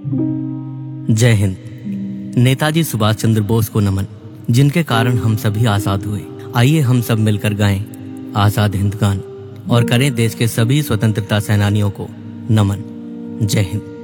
जय हिंद। नेताजी सुभाष चंद्र बोस को नमन, जिनके कारण हम सभी आजाद हुए। आइए हम सब मिलकर गाएं आजाद हिंद गान और करें देश के सभी स्वतंत्रता सेनानियों को नमन। जय हिंद।